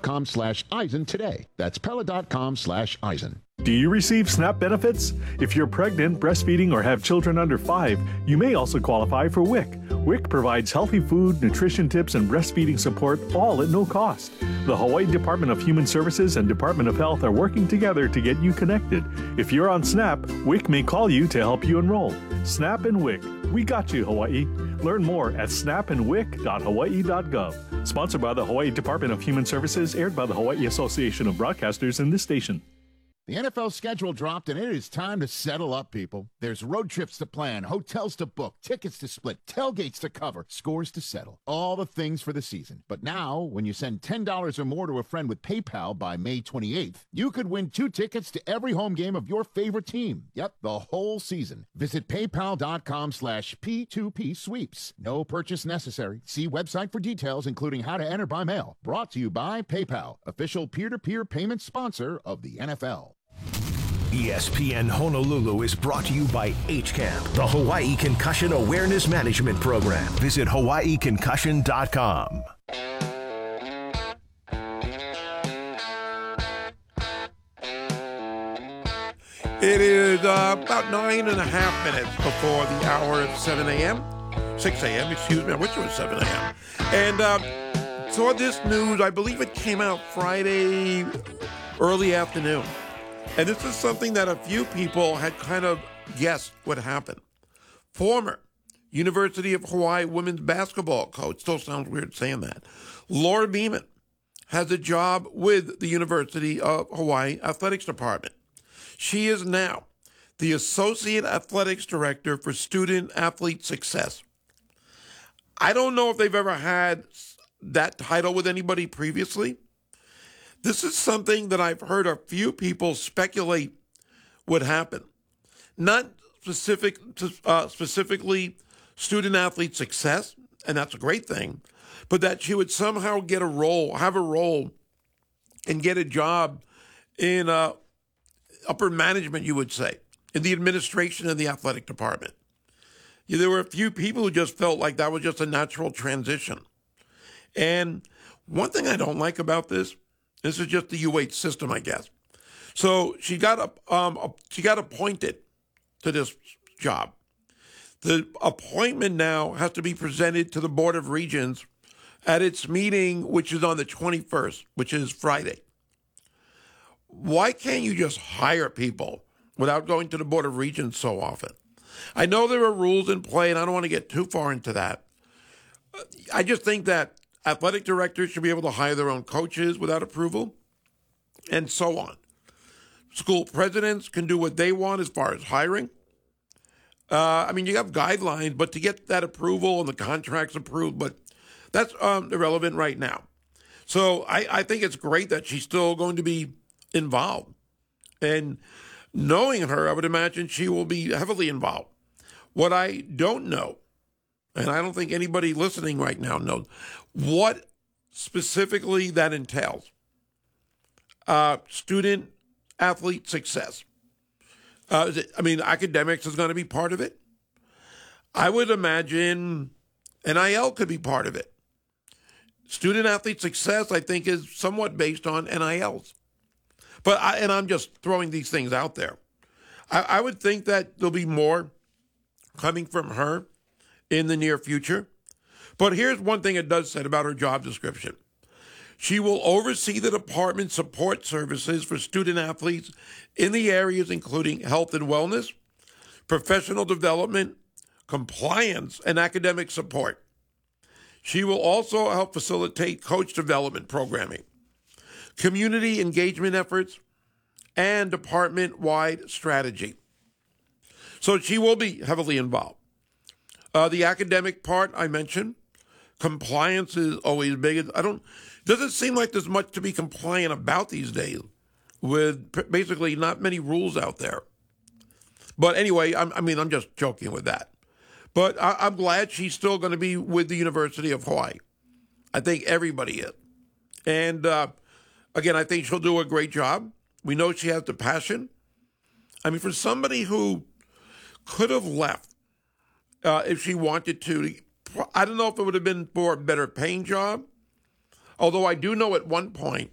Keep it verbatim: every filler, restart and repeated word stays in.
pella.com slash Eisen today. That's pella.com slash Eisen. Do you receive SNAP benefits? If you're pregnant, breastfeeding, or have children under five, you may also qualify for W I C. W I C provides healthy food, nutrition tips, and breastfeeding support, all at no cost. The Hawaii Department of Human Services and Department of Health are working together to get you connected. If you're on SNAP, W I C may call you to help you enroll. SNAP and W I C. We got you, Hawaii. Learn more at snap and wic dot hawaii dot gov. Sponsored by the Hawaii Department of Human Services, aired by the Hawaii Association of Broadcasters and this station. The N F L schedule dropped, and it is time to settle up, people. There's road trips to plan, hotels to book, tickets to split, tailgates to cover, scores to settle. All the things for the season. But now, when you send ten dollars or more to a friend with PayPal by May twenty-eighth, you could win two tickets to every home game of your favorite team. Yep, the whole season. Visit paypal.com slash P2P sweeps. No purchase necessary. See website for details, including how to enter by mail. Brought to you by PayPal, official peer-to-peer payment sponsor of the N F L. E S P N Honolulu is brought to you by H CAMP, the Hawaii Concussion Awareness Management Program. Visit hawaii concussion dot com. It is uh, about nine and a half minutes before the hour of seven a.m. six a.m., excuse me. I wish it was seven a.m. And uh, saw this news, I believe it came out Friday early afternoon. And this is something that a few people had kind of guessed would happen. Former University of Hawaii women's basketball coach, still sounds weird saying that, Laura Beeman, has a job with the University of Hawaii Athletics Department. She is now the Associate Athletics Director for Student Athlete Success. I don't know if they've ever had that title with anybody previously. This is something that I've heard a few people speculate would happen. Not specific, uh, specifically student-athlete success, and that's a great thing, but that she would somehow get a role, have a role, and get a job in uh, upper management, you would say, in the administration of the athletic department. Yeah, there were a few people who just felt like that was just a natural transition. And one thing I don't like about this, this is just the U H system, I guess. So she got a, um, a, she got appointed to this job. The appointment now has to be presented to the Board of Regents at its meeting, which is on the twenty-first, which is Friday. Why can't you just hire people without going to the Board of Regents so often? I know there are rules in play, and I don't want to get too far into that. I just think that athletic directors should be able to hire their own coaches without approval, and so on. School presidents can do what they want as far as hiring. Uh, I mean, you have guidelines, but to get that approval and the contracts approved, but that's um, irrelevant right now. So I, I think it's great that she's still going to be involved. And knowing her, I would imagine she will be heavily involved. What I don't know, and I don't think anybody listening right now knows, what specifically that entails. Uh, student athlete success. Uh, is it, I mean, academics is going to be part of it. I would imagine N I L could be part of it. Student athlete success, I think, is somewhat based on N I Ls. But I, and I'm just throwing these things out there. I, I would think that there'll be more coming from her in the near future. But here's one thing it does say about her job description. She will oversee the department's support services for student athletes in the areas including health and wellness, professional development, compliance, and academic support. She will also help facilitate coach development programming, community engagement efforts, and department-wide strategy. So she will be heavily involved. Uh, the academic part I mentioned, compliance is always big. I don't. Doesn't seem like there's much to be compliant about these days, with basically not many rules out there. But anyway, I'm, I mean, I'm just joking with that. But I, I'm glad she's still going to be with the University of Hawaii. I think everybody is. And uh, again, I think she'll do a great job. We know she has the passion. I mean, for somebody who could have left uh, if she wanted to, I don't know if it would have been for a better paying job. Although I do know at one point